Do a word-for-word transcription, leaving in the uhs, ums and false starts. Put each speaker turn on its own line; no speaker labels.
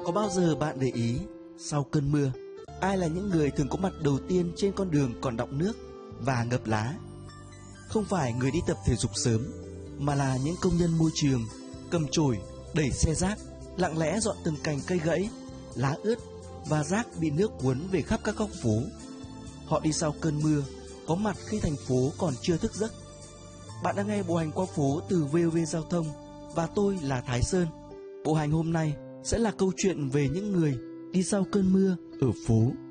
Có bao giờ bạn để ý, sau cơn mưa, ai là những người thường có mặt đầu tiên trên con đường còn đọng nước và ngập lá? Không phải người đi tập thể dục sớm, mà là những công nhân môi trường, cầm chổi, đẩy xe rác, lặng lẽ dọn từng cành cây gãy, lá ướt và rác bị nước cuốn về khắp các góc phố. Họ đi sau cơn mưa, có mặt khi thành phố còn chưa thức giấc. Bạn đang nghe bộ hành qua phố từ vê o vê Giao thông và tôi là Thái Sơn. Bộ hành hôm nay sẽ là câu chuyện về những người đi sau cơn mưa ở phố.